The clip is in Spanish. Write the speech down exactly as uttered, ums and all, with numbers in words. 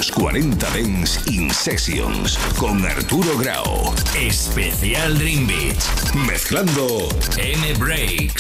Los cuarenta Dance In Sessions con Arturo Grau. Especial Dream Beat. Mezclando N-Breaks.